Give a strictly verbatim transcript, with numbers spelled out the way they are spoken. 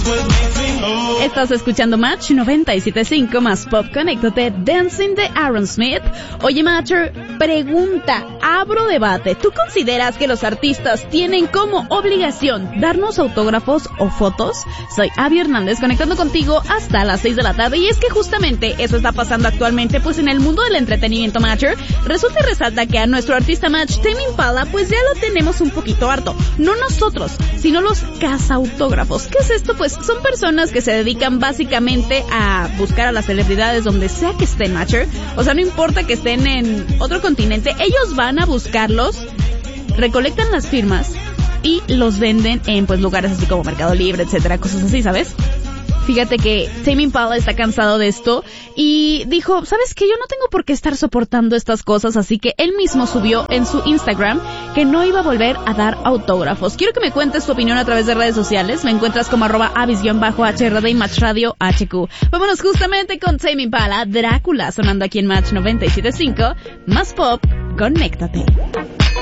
Estás escuchando Match noventa y siete punto cinco más Pop. Conéctate, Dancing de Aaron Smith. Oye, Matcher, pregunta, abro debate. ¿Tú consideras que los artistas tienen como obligación darnos autógrafos o fotos? Soy Abby Hernández, conectando contigo hasta las seis de la tarde. Y es que justamente eso está pasando actualmente, pues en el mundo del entretenimiento, Matcher. Resulta y resalta que a nuestro artista Match, Tame Impala, pues ya lo tenemos un poquito harto. No nosotros, sino los cazautógrafos. ¿Qué es esto? Pues son personas que se dedican básicamente a buscar a las celebridades donde sea que estén, Matcher. O sea, no importa que estén en otro continente, ellos van a buscarlos, recolectan las firmas y los venden en pues lugares así como Mercado Libre, etcétera, cosas así, ¿sabes? Fíjate que Tame Impala está cansado de esto y dijo, ¿sabes qué? Yo no tengo por qué estar soportando estas cosas, así que él mismo subió en su Instagram que no iba a volver a dar autógrafos. Quiero que me cuentes tu opinión a través de redes sociales. Me encuentras como arroba avis-h r d y Match Radio H Q. Vámonos justamente con Tame Impala, Drácula, sonando aquí en Match noventa y siete punto cinco, más Pop, conéctate.